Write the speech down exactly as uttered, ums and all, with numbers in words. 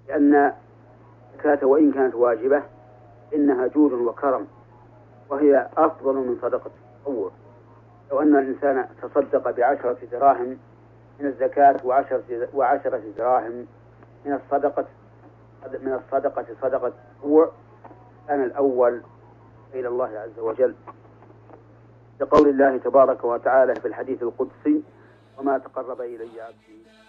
لأن الزكاة وإن كانت واجبة إنها جود وكرم، وهي أفضل من صدقة التطوع. لو أن الإنسان تصدق بعشرة دراهم من الزكاة وعشرة وعشرة دراهم من الصدقة من الصدقة صدقة التطوع كان الأول إلى الله عز وجل، لقول الله تبارك وتعالى في الحديث القدسي: وما تقرب إلي عبدي